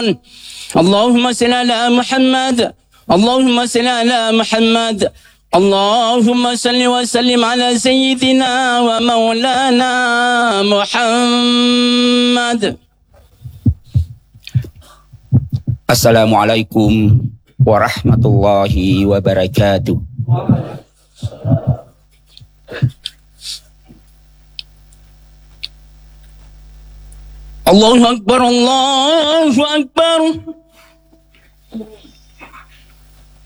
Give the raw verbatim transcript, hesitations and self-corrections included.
يعملون اللهم صل على محمد اللهم صل على محمد اللهم صل وسلم على سيدنا ومولانا محمد. Assalamualaikum warahmatullahi wabarakatuh. Allahu Akbar, Allahu Akbar.